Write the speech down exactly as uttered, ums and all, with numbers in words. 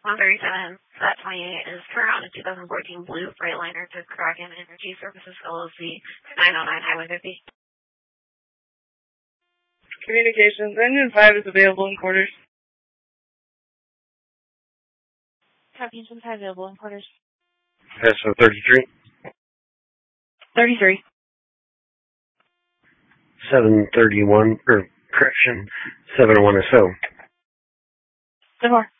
one thirty-seven, flat twenty-eight is turned on a two thousand fourteen blue Freightliner to Kraken Energy Services L L C, nine oh nine Highway fifty. Communications, engine five is available in quarters. Copy, engine five available in quarters. S O thirty-three. thirty-three. seven thirty-one, or correction, seven oh one S O. Good more.